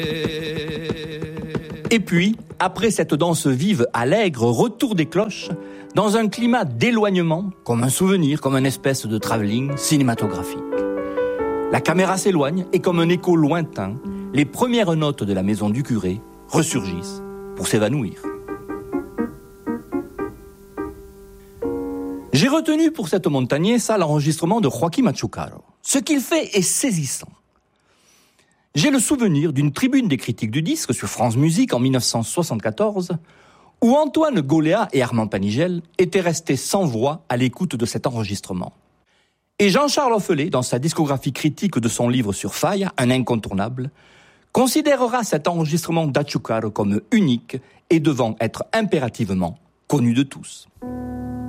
Et puis, après cette danse vive, allègre, retour des cloches, dans un climat d'éloignement, comme un souvenir, comme une espèce de travelling cinématographique. La caméra s'éloigne et comme un écho lointain, les premières notes de la maison du curé ressurgissent pour s'évanouir. J'ai retenu pour cette montagnesa l'enregistrement de Joaquín Machucaro. Ce qu'il fait est saisissant. J'ai le souvenir d'une tribune des critiques du disque sur France Musique en 1974, où Antoine Goléa et Armand Panigel étaient restés sans voix à l'écoute de cet enregistrement. Et Jean-Charles Offelet, dans sa discographie critique de son livre sur Falla, un incontournable, considérera cet enregistrement d'Achucaro comme unique et devant être impérativement connu de tous.